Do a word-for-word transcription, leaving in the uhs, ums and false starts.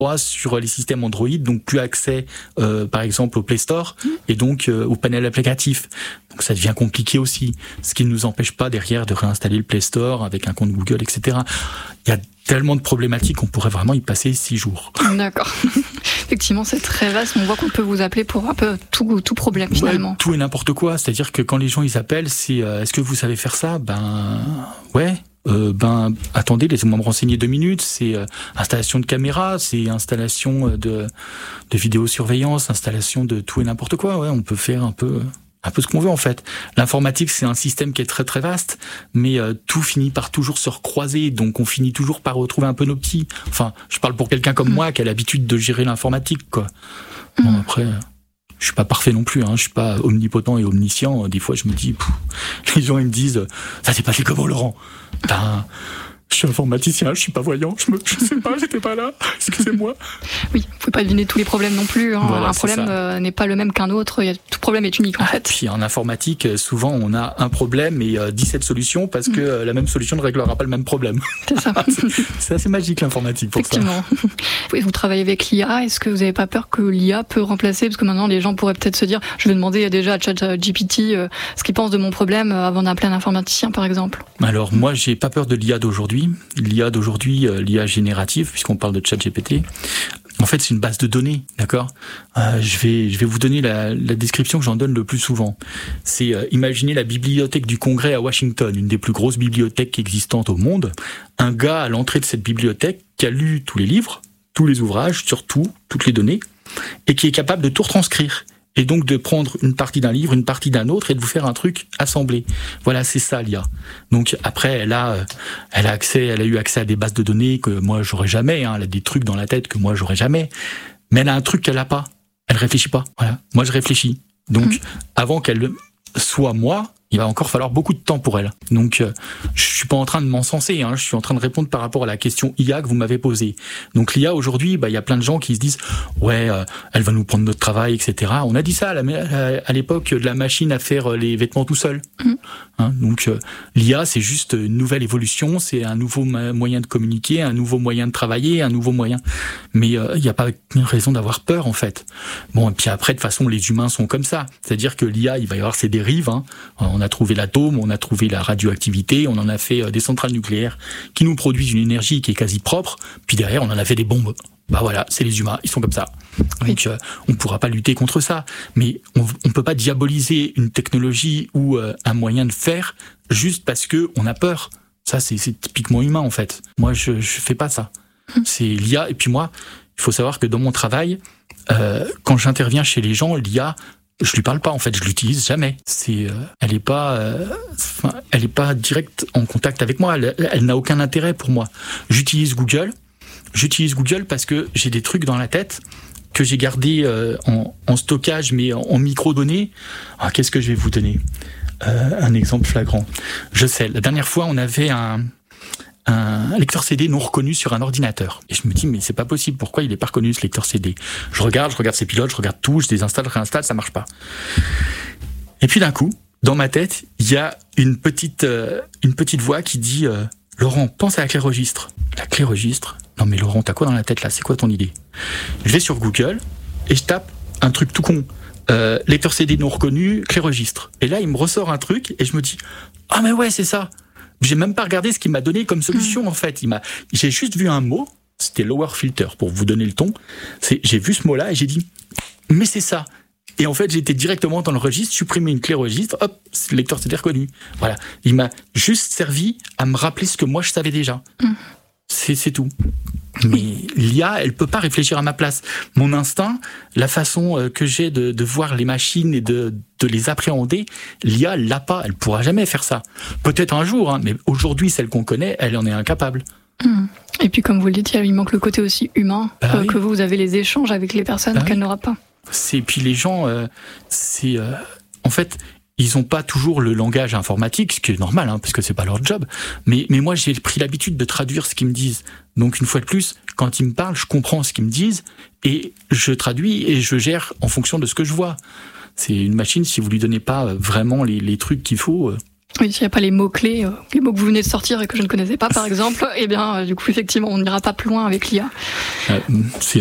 sur les systèmes Android, donc plus accès, euh, par exemple, au Play Store et donc euh, au panel applicatif. Donc ça devient compliqué aussi, ce qui ne nous empêche pas derrière de réinstaller le Play Store avec un compte Google, et cetera. Il y a tellement de problématiques qu'on pourrait vraiment y passer six jours. D'accord. Effectivement, c'est très vaste. On voit qu'on peut vous appeler pour un peu tout, tout problème finalement. Ouais, tout et n'importe quoi. C'est-à-dire que quand les gens ils appellent, c'est euh, est-ce que vous savez faire ça ? Ben ouais. Euh, ben attendez, laissez-moi me renseigner deux minutes. C'est euh, installation de caméra, c'est installation de, de vidéosurveillance, installation de tout et n'importe quoi. Ouais, on peut faire un peu. Un peu ce qu'on veut en fait. L'informatique, c'est un système qui est très très vaste, mais euh, tout finit par toujours se recroiser, donc on finit toujours par retrouver un peu nos petits. Enfin, je parle pour quelqu'un comme mmh. moi qui a l'habitude de gérer l'informatique, quoi. Mmh. Bon, après, je suis pas parfait non plus, hein. Je suis pas omnipotent et omniscient. Des fois, je me dis, pff, les gens ils me disent, ça s'est passé comment, Laurent ? Ben, je suis informaticien, je suis pas voyant, je me, je sais pas, j'étais pas là, excusez-moi. Oui, vous pouvez pas deviner tous les problèmes non plus, hein. Voilà, un problème euh, n'est pas le même qu'un autre, tout problème est unique en ah, fait. Puis en informatique, souvent on a un problème et euh, dix-sept solutions parce que euh, la même solution ne réglera pas le même problème. C'est ça. c'est, c'est assez magique l'informatique pour Effectivement. ça. Effectivement. Vous travaillez avec l'I A, est-ce que vous n'avez pas peur que l'I A peut remplacer, parce que maintenant les gens pourraient peut-être se dire, je vais demander déjà à ChatGPT euh, ce qu'il pense de mon problème euh, avant d'appeler un informaticien par exemple. Alors moi j'ai pas peur de l'I A d'aujourd'hui. L'I A d'aujourd'hui, euh, l'I A générative, puisqu'on parle de ChatGPT, en fait c'est une base de données, d'accord. euh, je vais je vais vous donner la, la description que j'en donne le plus souvent. C'est euh, imaginez la bibliothèque du Congrès à Washington, une des plus grosses bibliothèques existantes au monde. Un gars à l'entrée de cette bibliothèque qui a lu tous les livres, tous les ouvrages, sur tout, toutes les données, et qui est capable de tout retranscrire. Et donc de prendre une partie d'un livre, une partie d'un autre, et de vous faire un truc assemblé. Voilà, c'est ça l'I A. Donc après, elle a, elle a accès, elle a eu accès à des bases de données que moi j'aurais jamais. Hein. Elle a des trucs dans la tête que moi j'aurais jamais. Mais elle a un truc qu'elle a pas. Elle réfléchit pas. Voilà. Moi je réfléchis. Donc mmh. avant qu'elle soit moi, il va encore falloir beaucoup de temps pour elle. Donc, euh, je suis pas en train de m'encenser, hein, je suis en train de répondre par rapport à la question I A que vous m'avez posée. Donc, l'I A, aujourd'hui, bah, il y a plein de gens qui se disent « Ouais, euh, elle va nous prendre notre travail, et cetera » On a dit ça à, la, à l'époque de la machine à faire les vêtements tout seul. Mmh. Hein, donc, euh, l'I A, c'est juste une nouvelle évolution, c'est un nouveau moyen de communiquer, un nouveau moyen de travailler, un nouveau moyen... Mais il euh, n'y a pas raison d'avoir peur, en fait. Bon, et puis après, de toute façon, les humains sont comme ça. C'est-à-dire que l'I A, il va y avoir ses dérives, hein. On a trouvé l'atome, on a trouvé la radioactivité, on en a fait des centrales nucléaires qui nous produisent une énergie qui est quasi propre, puis derrière on en a fait des bombes. Bah voilà, c'est les humains, ils sont comme ça. Donc euh, on ne pourra pas lutter contre ça, mais on ne peut pas diaboliser une technologie ou euh, un moyen de faire juste parce que on a peur. Ça c'est, c'est typiquement humain en fait. Moi je ne fais pas ça. C'est l'I A, et puis moi, il faut savoir que dans mon travail, euh, quand j'interviens chez les gens, l'I A, je lui parle pas en fait, je l'utilise jamais. C'est, euh, elle est pas, euh, elle est pas direct en contact avec moi. Elle, elle n'a aucun intérêt pour moi. J'utilise Google. J'utilise Google parce que j'ai des trucs dans la tête que j'ai gardés euh, en, en stockage, mais en, en micro-données. Ah, qu'est-ce que je vais vous donner ? euh, Un exemple flagrant. Je sais. La dernière fois, on avait un un lecteur C D non reconnu sur un ordinateur. Et je me dis, mais c'est pas possible, pourquoi il est pas reconnu ce lecteur C D ? Je regarde, je regarde ses pilotes, je regarde tout, je désinstalle, je réinstalle, ça marche pas. Et puis d'un coup, dans ma tête, il y a une petite, euh, une petite voix qui dit euh, « Laurent, pense à la clé registre. » La clé registre ? Non mais Laurent, t'as quoi dans la tête là ? C'est quoi ton idée ? Je vais sur Google et je tape un truc tout con. Euh, lecteur C D non reconnu, clé registre. Et là, il me ressort un truc et je me dis « Ah mais ouais, c'est ça !» J'ai même pas regardé ce qu'il m'a donné comme solution, en fait. Il m'a, j'ai juste vu un mot, c'était lower filter, pour vous donner le ton. C'est, j'ai vu ce mot-là et j'ai dit, mais c'est ça. Et en fait, j'étais directement dans le registre, supprimé une clé registre, hop, le lecteur s'était reconnu. Voilà. Il m'a juste servi à me rappeler ce que moi je savais déjà. Mm. C'est, c'est tout. Mais l'I A, elle peut pas réfléchir à ma place. Mon instinct, la façon que j'ai de, de voir les machines et de, de les appréhender, l'I A l'a pas. Elle pourra jamais faire ça. Peut-être un jour, hein, mais aujourd'hui, celle qu'on connaît, elle en est incapable. Mmh. Et puis, comme vous le dites, il manque le côté aussi humain, bah euh, oui. que vous avez les échanges avec les personnes bah qu'elle oui. n'aura pas. C'est, puis les gens, euh, c'est, euh, en fait, ils n'ont pas toujours le langage informatique, ce qui est normal, hein, parce que c'est pas leur job. Mais, mais moi, j'ai pris l'habitude de traduire ce qu'ils me disent. Donc, une fois de plus, quand ils me parlent, je comprends ce qu'ils me disent et je traduis et je gère en fonction de ce que je vois. C'est une machine, si vous lui donnez pas vraiment les, les trucs qu'il faut, Oui, s'il n'y a pas les mots-clés, euh, les mots que vous venez de sortir et que je ne connaissais pas, par exemple, eh bien, euh, du coup, effectivement, on n'ira pas plus loin avec l'I A. Euh, c'est